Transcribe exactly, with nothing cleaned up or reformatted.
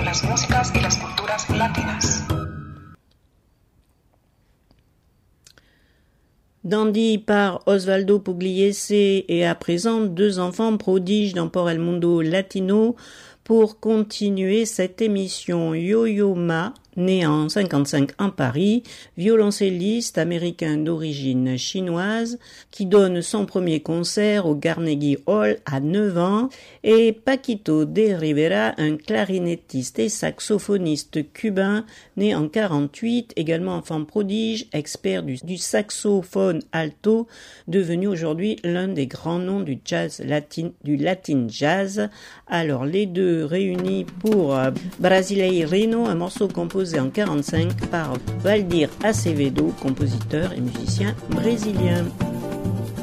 las músicas y las culturas latinas. Dandy par Osvaldo Pugliese et à présent deux enfants prodiges dans Por el Mundo Latino pour continuer cette émission. Yo-Yo Ma, né en cinquante-cinq en Paris, violoncelliste américain d'origine chinoise qui donne son premier concert au Carnegie Hall à neuf ans, et Paquito de Rivera, un clarinettiste et saxophoniste cubain né en quarante-huit, également enfant prodige, expert du, du saxophone alto, devenu aujourd'hui l'un des grands noms du jazz latin, du latin jazz. Alors les deux réunis pour euh, Brasileirino, un morceau composé en quarante-cinq par Valdir Acevedo, compositeur et musicien brésilien.